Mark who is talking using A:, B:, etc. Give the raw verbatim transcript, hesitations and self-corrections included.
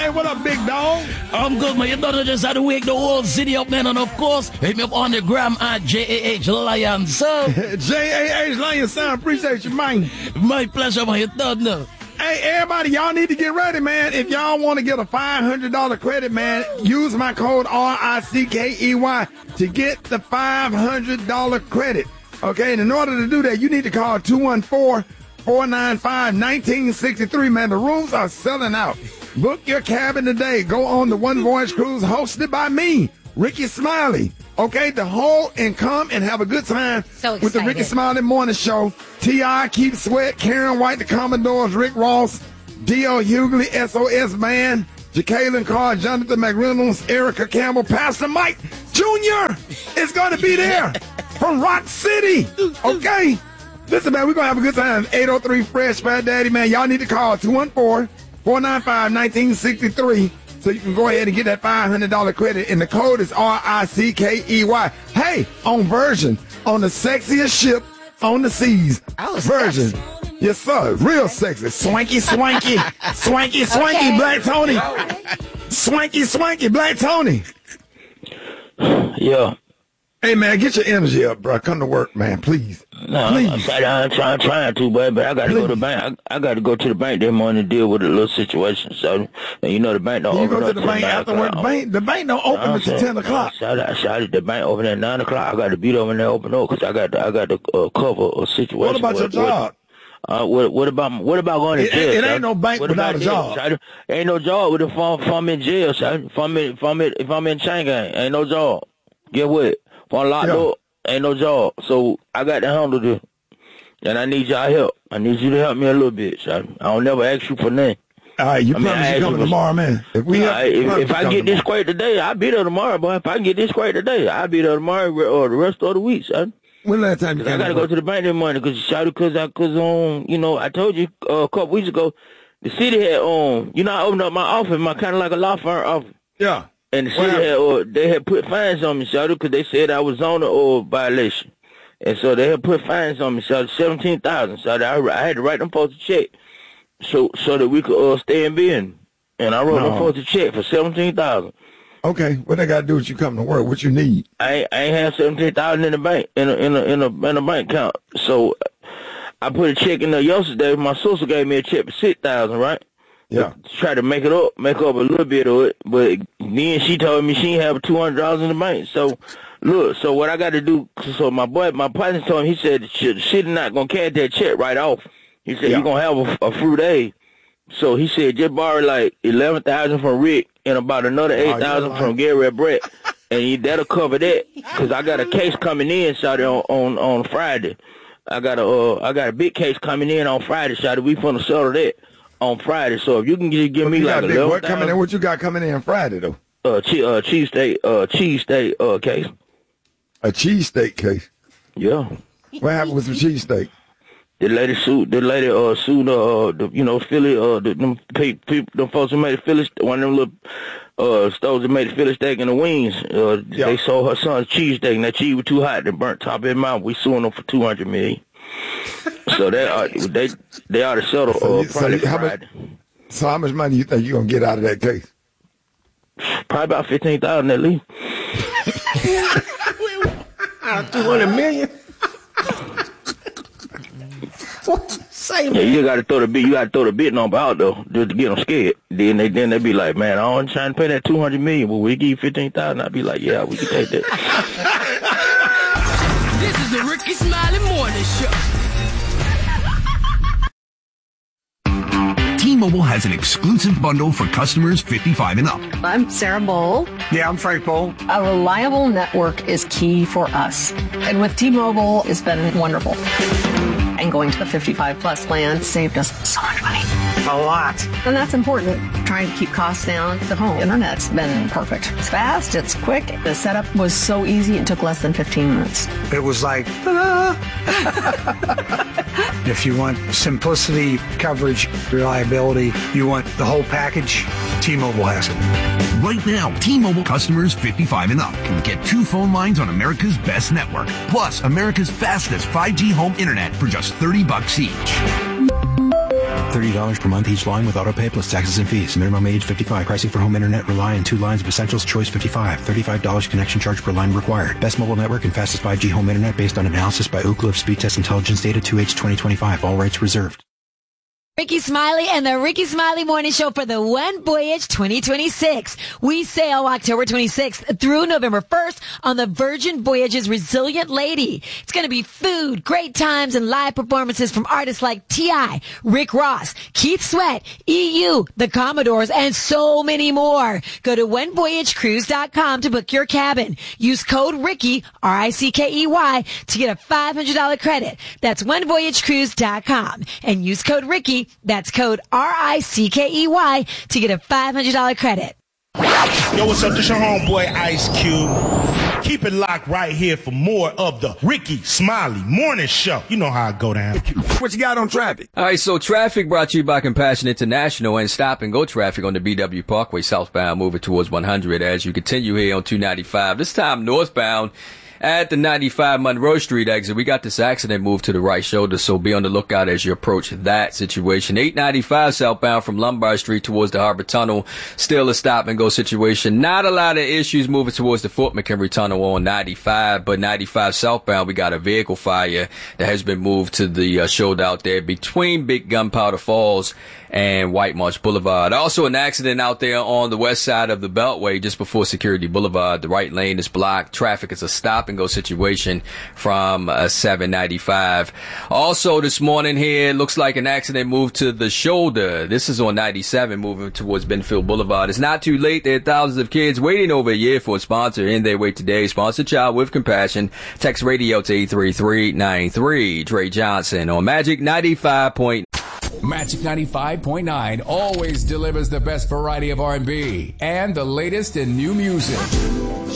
A: Hey, what up, big dog?
B: I'm good, man. You done just had to wake the whole city up, man. And of course, hit me up on the gram at J A H Lion, sir.
A: J A H Lion, son. Appreciate you, man.
B: My pleasure, man. You done now.
A: Hey, everybody, y'all need to get ready, man. If y'all want to get a five hundred dollars credit, man, use my code R I C K E Y to get the five hundred dollars credit. Okay, and in order to do that, you need to call two one four, four nine five, one nine six three, man. The rooms are selling out. Book your cabin today. Go on the One Voyage Cruise hosted by me, Ricky Smiley. Okay, the whole and come and have a good time
C: so
A: with the Ricky Smiley Morning Show. T I, Keith Sweat, Karen White, the Commodores, Rick Ross, D L Hughley, S O S Band, Jacqueline Carr, Jonathan McReynolds, Erica Campbell, Pastor Mike Junior is going to be there from Rock City. Okay? Listen, man, we're going to have a good time. eight oh three Fresh Fat Daddy, man. Y'all need to call two one four, four nine five, one nine six three so you can go ahead and get that five hundred dollars credit. And the code is R I C K E Y. Hey, on Virgin, on the sexiest ship on the seas.
C: Oh,
A: Virgin.
C: Sexy.
A: Yes, sir. Real sexy. Swanky, swanky. Swanky, swanky,
C: Okay.
A: Black Tony. Swanky, swanky, Black Tony.
D: Yeah.
A: Hey, man, get your energy up, bro. Come to work, man, please.
D: No, I'm, I'm,
A: please.
D: trying, I'm trying, trying to, but, but I got to go to the
A: Please.
D: bank. I, I got to go to the bank this morning to deal with a little situation. So, and you know, the bank don't
A: You
D: open
A: go to
D: up
A: the
D: till
A: bank
D: nine
A: after work. The
D: o'clock.
A: bank, the bank don't open
D: I'm
A: until
D: saying,
A: ten o'clock.
D: Shout out, shout out, the bank open at nine o'clock. I got to beat over there, open up, because I got to, I got to uh, cover a situation.
A: What about your
D: where-
A: job?
D: Uh, what, what about what about going to
A: It-
D: jail?
A: it ain't
D: son?
A: no bank
D: What
A: without
D: about
A: a
D: jail,
A: job.
D: son? Ain't no job with if I'm, if I'm in jail, son. If I'm in, if I'm in, if I'm in chain gang, ain't no job. Get what? If I'm locked
A: Yeah.
D: up, ain't no job. So I got to handle this, and I need y'all help. I need you to help me a little bit, son. I don't never ask you for nothing.
A: All right, you
D: I mean,
A: promise
D: I
A: you
D: asked
A: coming
D: you for-
A: tomorrow, man. If we
D: Uh,
A: have,
D: if,
A: promise
D: if
A: you
D: I
A: coming
D: get this
A: tomorrow.
D: straight today, I'll be there tomorrow, boy. If I can get this straight today, I'll be there tomorrow or the rest of the week, son.
A: When last time you
D: I
A: came
D: gotta
A: to
D: go
A: work?
D: to the bank this morning because shout because I cause um you know I told you uh, a couple weeks ago the city had um you know I opened up my office, my kind of like a law firm office,
A: Yeah.
D: and the
A: What
D: city had uh, they had put fines on me, shout because they said I was on a uh, violation, and so they had put fines on me, shout seventeen thousand, so I, I had to write them folks a check so so that we could uh, stay in business, and I wrote
A: No.
D: them folks a check for seventeen thousand.
A: Okay, what they got to do with you coming to work? What you need?
D: I ain't, I ain't have seventeen thousand in the bank in a in a in a in a bank account. So I put a check in there yesterday. My sister gave me a check for six thousand, right?
A: Yeah.
D: To try to make it up, make up a little bit of it. But then she told me she ain't have two hundred dollars in the bank. So look, so what I got to do? So my boy, my partner told him, he said she, she's not gonna cash that check right off. He said
A: Yeah.
D: you're gonna have a, a fruit day. So he said just borrow like eleven thousand from Rick and about another eight thousand
A: you're
D: from
A: lying.
D: Gary Brett, and he, that'll cover that. Cause I got a case coming in, shawty, on on on Friday. I got a uh, I got a big case coming in on Friday, shawty. We finna settle that on Friday. So if you can just give me
A: you
D: like
A: got big
D: eleven
A: what coming in?
D: thousand,
A: What you got coming in Friday though?
D: uh, che- uh, cheese steak, uh, cheese steak, uh, case.
A: A cheesesteak case.
D: Yeah.
A: What happened with some cheesesteak?
D: The lady sued. The lady uh sued uh the you know Philly uh the, them people them folks who made the Philly one of them little uh stores that made the Philly steak and the wings. Uh,
A: Yeah.
D: They sold her son's cheesesteak and that cheese was too hot. They burnt top of his mouth. We suing them for two hundred million. So they are they they ought to settle
A: So
D: uh
A: you- so
D: probably
A: you- how much-
D: Friday.
A: So how much money you think you gonna get out of that case?
D: Probably about fifteen thousand at least.
E: Two hundred million. Same.
D: Yeah, you got to throw the bit. You got to throw the bit number out though, just to get them scared. Then they then they be like, man, I ain't trying to pay that two hundred million, but we give you fifteen thousand. I'd be like, yeah, we can take that.
F: This is the Ricky Smiley Morning Show.
G: T-Mobile has an exclusive bundle for customers fifty-five and up.
H: I'm Sarah Bowl.
E: Yeah, I'm Frank Bowl.
H: A reliable network is key for us. And with T-Mobile, it's been wonderful. And going to the fifty-five plus plan saved us so much money.
E: A lot.
H: And that's important. Trying to keep costs down. The home internet's been perfect. It's fast, it's quick. The setup was so easy, it took less than fifteen minutes.
E: It was like, ah. If you want simplicity, coverage, reliability, you want the whole package, T-Mobile has it.
G: Right now, T-Mobile customers fifty-five and up can get two phone lines on America's best network, plus America's fastest five G home internet for just thirty bucks each.
C: thirty dollars per month each line with auto pay plus taxes and fees. Minimum age fifty-five. Pricing for home internet rely on two lines of Essentials Choice fifty-five. thirty-five dollars connection charge per line required. Best mobile network and fastest five G home internet based on analysis by Ookla of Speed Test Intelligence Data two H twenty twenty-five. All rights reserved.
I: Ricky Smiley and the Ricky Smiley Morning Show for the One Voyage twenty twenty-six. We sail October twenty-sixth through November first on the Virgin Voyages Resilient Lady. It's going to be food, great times, and live performances from artists like T I, Rick Ross, Keith Sweat, E U, the Commodores, and so many more. Go to one voyage cruise dot com to book your cabin. Use code Ricky, R I C K E Y, to get a five hundred dollars credit. That's one voyage cruise dot com. And use code Ricky, that's code R I C K E Y, to get a five hundred dollars credit.
J: Yo, what's up? This your homeboy Ice Cube. Keep it locked right here for more of the Ricky Smiley Morning Show. You know how I go down.
A: What you got on traffic?
K: All right, so traffic brought to you by Compassion International and stop and go traffic on the B W Parkway southbound moving towards one hundred as you continue here on two ninety-five. This time northbound at the ninety-five Monroe Street exit. We got this accident moved to the right shoulder, so be on the lookout as you approach that situation. eight ninety-five southbound from Lombard Street towards the Harbor Tunnel. Still a stop and go situation. Not a lot of issues moving towards the Fort McHenry Tunnel on ninety-five, but ninety-five southbound, we got a vehicle fire that has been moved to the uh, shoulder out there between Big Gunpowder Falls and White Marsh Boulevard. Also an accident out there on the west side of the Beltway just before Security Boulevard. The right lane is blocked. Traffic is a stop and go situation from uh, seven ninety-five. Also this morning here, looks like an accident moved to the shoulder. This is on ninety-seven moving towards Benfield Boulevard. It's not too late. There are thousands of kids waiting over a year for a sponsor in their way today. Sponsor child with compassion. Text radio to eight three three nine three. Dre Johnson on Magic ninety-five point nine.
L: Magic ninety-five point nine always delivers the best variety of R and B and the latest in new music.